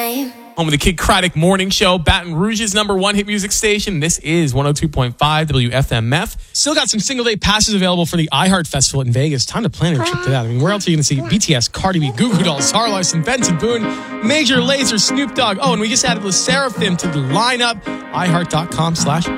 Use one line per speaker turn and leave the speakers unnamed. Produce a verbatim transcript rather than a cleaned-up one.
name.
Home of the Kid Craddock Morning Show, Baton Rouge's number one hit music station. This is one oh two point five W F M F.
Still got some single day passes available for the iHeart Festival in Vegas. Time to plan your trip to that. I mean, where else are you going to see B T S, Cardi B, Goo Goo Dolls, Zara Larsson, Benson Boone, Major Lazer, Snoop Dogg. Oh, and we just added LE SSERAFIM to the lineup. iHeart.com slash